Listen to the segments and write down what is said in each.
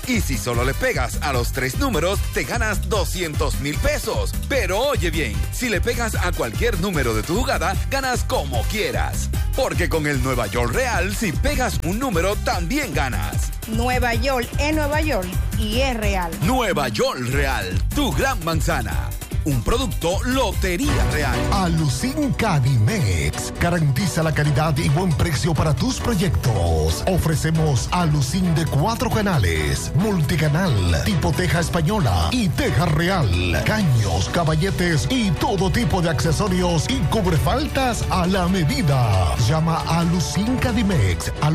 Y si solo le pegas a los 3 números, te ganas 200,000 pesos. Pero oye bien, si le pegas a cualquier número de tu jugada, ganas como quieras. Porque con el Nueva York Real, si pegas un número, también ganas. Nueva York es Nueva York y es real. Nueva York Real, tu gran manzana. Un producto Lotería Real. Alucin Cadimex garantiza la calidad y buen precio para tus proyectos. Ofrecemos Alucin de 4 canales, multicanal, tipo teja española y teja real, caños, caballetes y todo tipo de accesorios y cubrefaltas a la medida. Llama a Alucin Cadimex al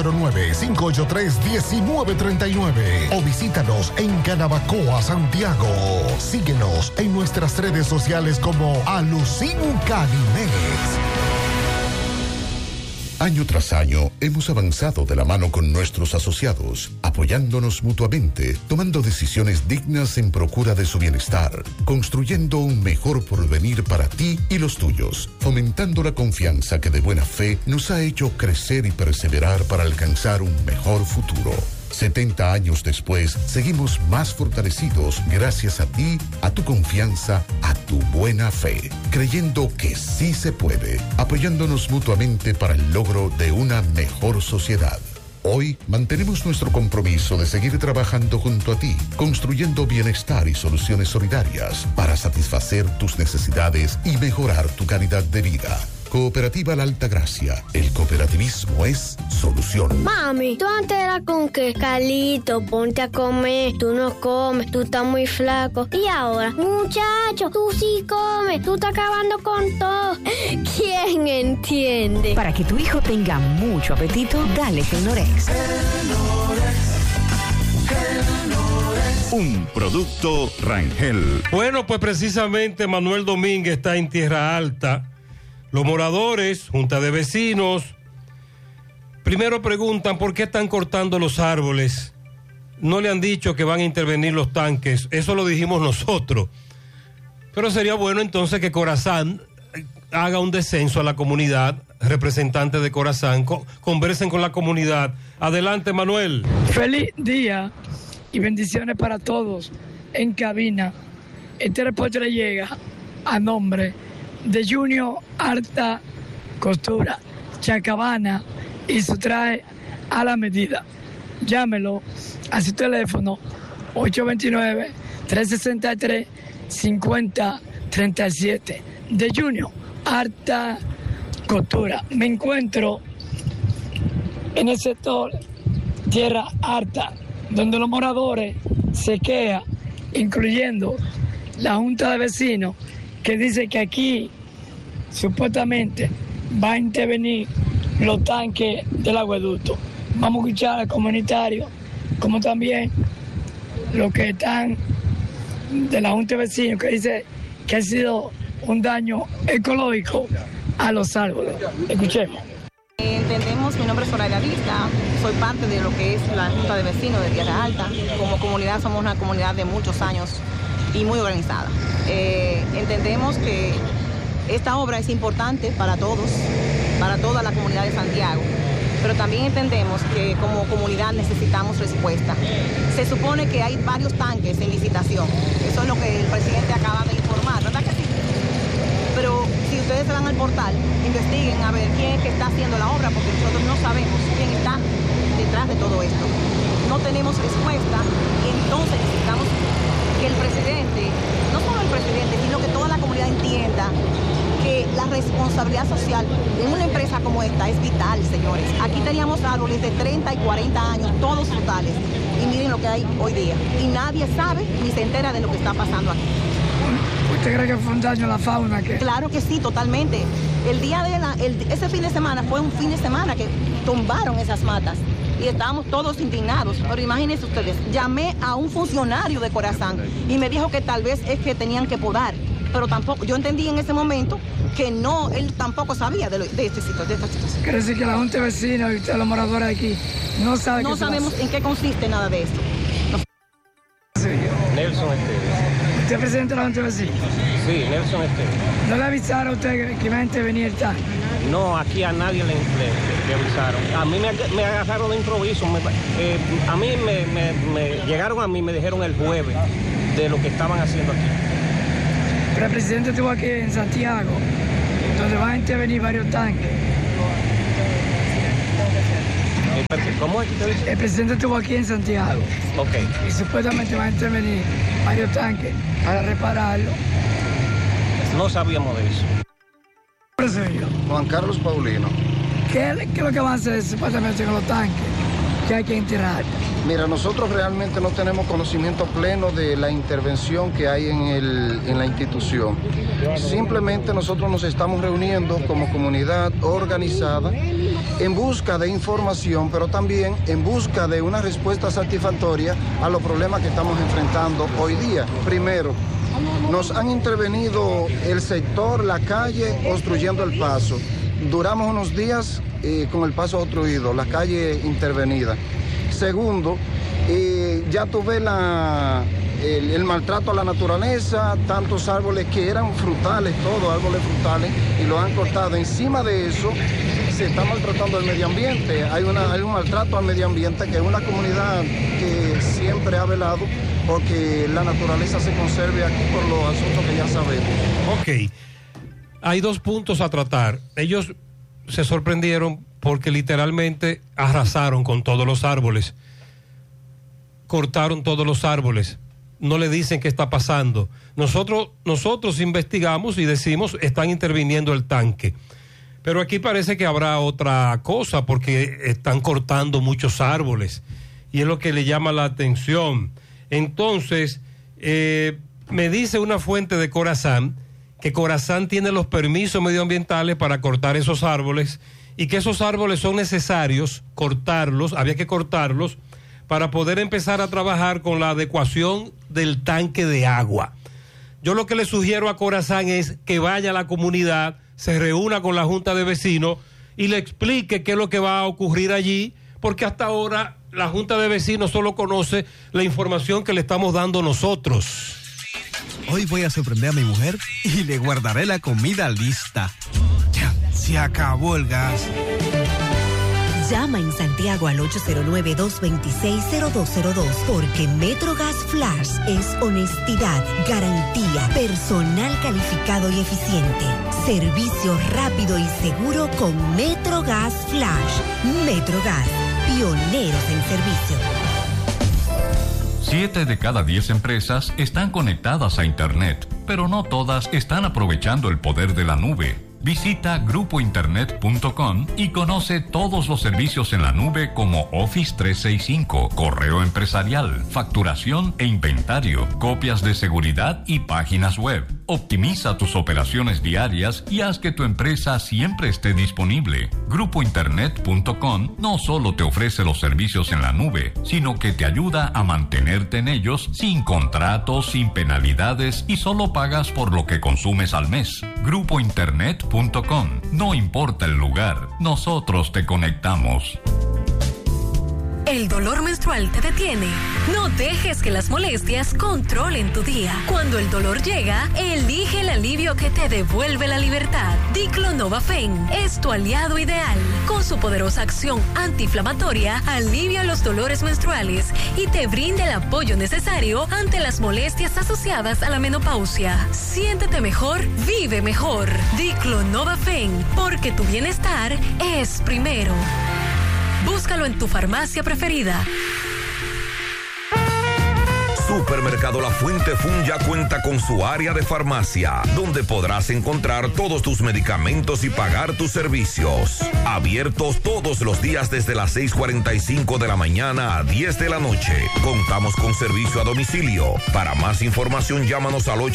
809-583-1939 o visítanos en Canabacoa, Santiago. Síguenos en nuestras redes sociales como Alucin Cadimex. Año tras año hemos avanzado de la mano con nuestros asociados, apoyándonos mutuamente, tomando decisiones dignas en procura de su bienestar, construyendo un mejor porvenir para ti y los tuyos, fomentando la confianza que de buena fe nos ha hecho crecer y perseverar para alcanzar un mejor futuro. 70 años después, seguimos más fortalecidos gracias a ti, a tu confianza, a tu buena fe, creyendo que sí se puede, apoyándonos mutuamente para el logro de una mejor sociedad. Hoy mantenemos nuestro compromiso de seguir trabajando junto a ti, construyendo bienestar y soluciones solidarias para satisfacer tus necesidades y mejorar tu calidad de vida. Cooperativa La Altagracia. El cooperativismo es solución. Mami, tú antes eras con que Carlito, ponte a comer, tú no comes, tú estás muy flaco. Y ahora, muchacho, tú sí comes, tú estás acabando con todo. ¿Quién entiende? Para que tu hijo tenga mucho apetito, dale Gelnorex. Un producto Rangel. Bueno, pues precisamente Manuel Domínguez está en Tierra Alta. Los moradores, junta de vecinos, primero preguntan por qué están cortando los árboles. No le han dicho que van a intervenir los tanques, eso lo dijimos nosotros. Pero sería bueno entonces que Corazán haga un descenso a la comunidad, representantes de Corazán, conversen con la comunidad. Adelante, Manuel. Feliz día y bendiciones para todos en cabina. Este reporte le llega a nombre de Junior Alta Costura, Chacabana, y su traje a la medida. Llámelo a su teléfono 829-363-5037 de Junior Alta Costura. Me encuentro en el sector Tierra Alta, donde los moradores se quejan, incluyendo la Junta de Vecinos, que dice que aquí supuestamente va a intervenir los tanques del acueducto. Vamos a escuchar al comunitario, como también los que están de la Junta de Vecinos, que dice que ha sido un daño ecológico a los árboles. Escuchemos. Entendemos, mi nombre es Soraya Vista, soy parte de lo que es la Junta de Vecinos de Tierra Alta. Como comunidad somos una comunidad de muchos años y muy organizada. Entendemos que esta obra es importante para todos, para toda la comunidad de Santiago, pero también entendemos que como comunidad necesitamos respuesta. Se supone que hay varios tanques en licitación, eso es lo que el presidente acaba de informar, ¿verdad que sí? Pero si ustedes se van al portal, investiguen a ver quién es que está haciendo la obra, porque nosotros no sabemos quién está detrás de todo esto. No tenemos respuesta y entonces necesitamos que el presidente, no solo el presidente, sino que toda la comunidad entienda que la responsabilidad social en una empresa como esta es vital, señores. Aquí teníamos árboles de 30 y 40 años, todos frutales, y miren lo que hay hoy día. Y nadie sabe ni se entera de lo que está pasando aquí. ¿Usted cree que fue un daño a la fauna? Claro que sí, totalmente. El día de ese fin de semana fue un fin de semana que tumbaron esas matas y estábamos todos indignados. Pero imagínense ustedes, llamé a un funcionario de Corazán y me dijo que tal vez es que tenían que podar, pero tampoco, yo entendí en ese momento que no, él tampoco sabía de esta situación. Quiere decir que la Junta de Vecinos y los moradores aquí no saben. No sabemos en qué consiste nada de esto. Nelson Esteves. ¿Usted es presidente de la Junta de Vecinos? Sí, Nelson Esteves. ¿No le avisaron a usted que iba a intervenir el tanque? No, aquí a nadie le avisaron. A mí me agarraron de improviso. A mí me llegaron a mí, me dijeron el jueves de lo que estaban haciendo aquí. Pero el presidente estuvo aquí en Santiago, donde van a intervenir varios tanques. ¿Cómo es que te dice? El presidente estuvo aquí en Santiago. Ok. Y supuestamente van a intervenir varios tanques para repararlo. No sabíamos de eso. Por eso yo. Juan Carlos Paulino. ¿Qué es lo que van a hacer supuestamente con los tanques que hay que enterrar? Mira, nosotros realmente no tenemos conocimiento pleno de la intervención que hay en la institución. Simplemente nosotros nos estamos reuniendo como comunidad organizada en busca de información, pero también en busca de una respuesta satisfactoria a los problemas que estamos enfrentando hoy día. Primero, nos han intervenido el sector, la calle, obstruyendo el paso. Duramos unos días con el paso obstruido, la calle intervenida. Segundo, ya tuve el maltrato a la naturaleza, tantos árboles que eran frutales, todos árboles frutales, y los han cortado. Encima de eso, se está maltratando el medio ambiente. Hay un maltrato al medio ambiente, que es una comunidad que siempre ha velado porque la naturaleza se conserve aquí por los asuntos que ya sabemos. Ok, hay dos puntos a tratar. Ellos se sorprendieron porque literalmente arrasaron con todos los árboles, cortaron todos los árboles, no le dicen qué está pasando. Nosotros investigamos y decimos están interviniendo el tanque, pero aquí parece que habrá otra cosa porque están cortando muchos árboles y es lo que le llama la atención. Entonces, me dice una fuente de Corazán que Corazán tiene los permisos medioambientales para cortar esos árboles y que esos árboles son necesarios cortarlos, había que cortarlos para poder empezar a trabajar con la adecuación del tanque de agua. Yo lo que le sugiero a Corazán es que vaya a la comunidad, se reúna con la Junta de Vecinos y le explique qué es lo que va a ocurrir allí, porque hasta ahora la Junta de Vecinos solo conoce la información que le estamos dando nosotros. Hoy voy a sorprender a mi mujer y le guardaré la comida lista. Ya, se acabó el gas. Llama en Santiago al 809-226-0202 porque MetroGas Flash es honestidad, garantía, personal calificado y eficiente, servicio rápido y seguro con MetroGas Flash. MetroGas, pioneros en servicio. 7 de cada 10 empresas están conectadas a Internet, pero no todas están aprovechando el poder de la nube. Visita grupointernet.com y conoce todos los servicios en la nube como Office 365, correo empresarial, facturación e inventario, copias de seguridad y páginas web. Optimiza tus operaciones diarias y haz que tu empresa siempre esté disponible. Grupointernet.com no solo te ofrece los servicios en la nube, sino que te ayuda a mantenerte en ellos sin contratos, sin penalidades y solo pagas por lo que consumes al mes. Grupointernet.com. No importa el lugar, nosotros te conectamos. ¿El dolor menstrual te detiene? No dejes que las molestias controlen tu día. Cuando el dolor llega, elige el alivio que te devuelve la libertad. Diclonova-Fen es tu aliado ideal. Con su poderosa acción antiinflamatoria, alivia los dolores menstruales y te brinda el apoyo necesario ante las molestias asociadas a la menopausia. Siéntete mejor, vive mejor. Diclonova-Fen, porque tu bienestar es primero. Búscalo en tu farmacia preferida. Supermercado La Fuente Fun ya cuenta con su área de farmacia, donde podrás encontrar todos tus medicamentos y pagar tus servicios. Abiertos todos los días desde las 6:45 de la mañana a 10 de la noche. Contamos con servicio a domicilio. Para más información, llámanos al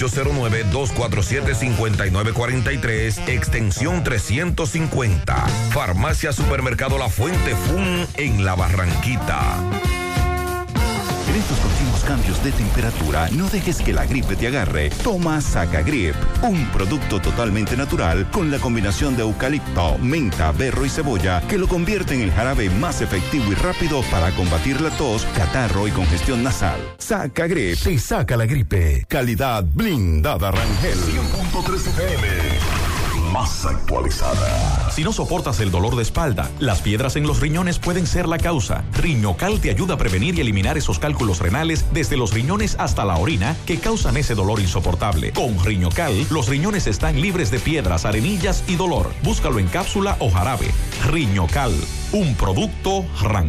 809-247-5943, extensión 350. Farmacia Supermercado La Fuente Fun en La Barranquita. En estos continuos cambios de temperatura, no dejes que la gripe te agarre. Toma Sacagrip, un producto totalmente natural con la combinación de eucalipto, menta, berro y cebolla que lo convierte en el jarabe más efectivo y rápido para combatir la tos, catarro y congestión nasal. Sacagrip te saca la gripe. Calidad blindada Rangel. 100.3 FM. más actualizada. Si no soportas el dolor de espalda, las piedras en los riñones pueden ser la causa. Riñocal te ayuda a prevenir y eliminar esos cálculos renales desde los riñones hasta la orina que causan ese dolor insoportable. Con Riñocal, los riñones están libres de piedras, arenillas y dolor. Búscalo en cápsula o jarabe. Riñocal, un producto Rangel.